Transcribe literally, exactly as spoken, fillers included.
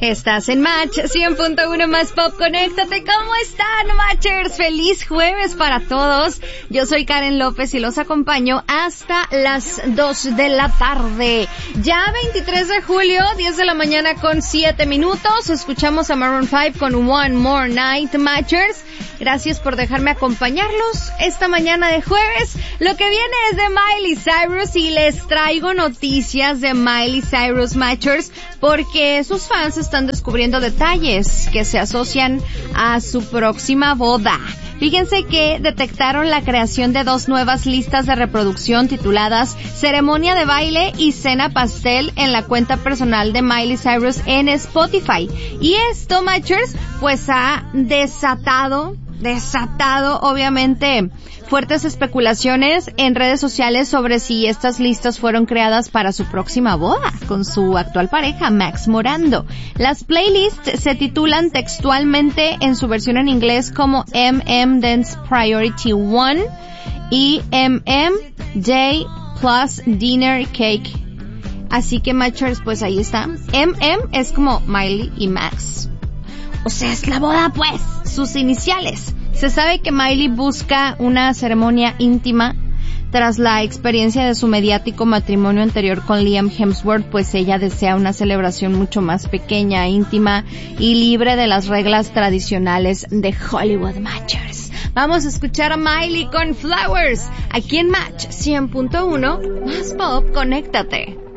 Estás en Match cien punto uno más Pop. Conéctate. ¿Cómo están, Matchers? Feliz jueves para todos. Yo soy Karen López y los acompaño hasta las dos de la tarde. Ya veintitrés de julio, diez de la mañana con siete minutos. Escuchamos a Maroon five con One More Night, Matchers. Gracias por dejarme acompañarlos esta mañana de jueves. Lo que viene es de Miley Cyrus y les traigo noticias de Miley Cyrus, Matchers, porque sus fans están descubriendo detalles que se asocian a su próxima boda. Fíjense que detectaron la creación de dos nuevas listas de reproducción tituladas Ceremonia de Baile y Cena Pastel en la cuenta personal de Miley Cyrus en Spotify. Y esto, Matchers, pues ha desatado, desatado, obviamente, fuertes especulaciones en redes sociales sobre si estas listas fueron creadas para su próxima boda con su actual pareja, Max Morando. Las playlists se titulan textualmente en su versión en inglés como M M Dance Priority One y M M J Plus Dinner Cake. Así que, Matchers, pues ahí está. M M es como Miley y Max. O sea, es la boda, pues, sus iniciales. Se sabe que Miley busca una ceremonia íntima tras la experiencia de su mediático matrimonio anterior con Liam Hemsworth, pues ella desea una celebración mucho más pequeña, íntima y libre de las reglas tradicionales de Hollywood, Matchers. Vamos a escuchar a Miley con Flowers, aquí en Match cien punto uno más Pop. Conéctate.